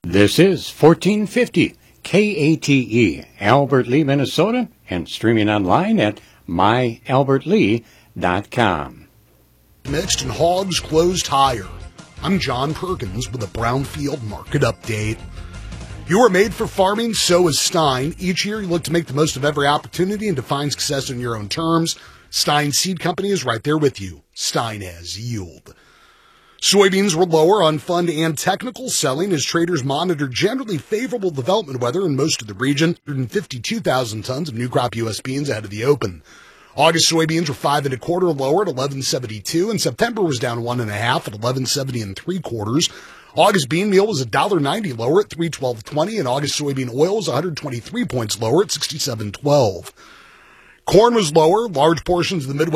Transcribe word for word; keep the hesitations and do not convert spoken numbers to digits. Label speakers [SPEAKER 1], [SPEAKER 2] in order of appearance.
[SPEAKER 1] This is fourteen fifty K A T E, Albert Lea, Minnesota, and streaming online at my albert lee dot com.
[SPEAKER 2] Mixed and hogs closed higher. I'm John Perkins with a Brownfield Market Update. You are made for farming, so is Stein. Each year you look to make the most of every opportunity and define success in your own terms. Stein Seed Company is right there with you. Stein has yield. Soybeans were lower on fund and technical selling as traders monitored generally favorable development weather in most of the region. one hundred fifty-two thousand tons of new crop U S beans ahead of the open. August soybeans were five and a quarter lower at eleven seventy-two, and September was down one and a half at eleven seventy and three quarters. August bean meal was one dollar ninety lower at three twelve twenty, and August soybean oil was one hundred twenty-three points lower at sixty-seven twelve. Corn was lower. Large portions of the Midwest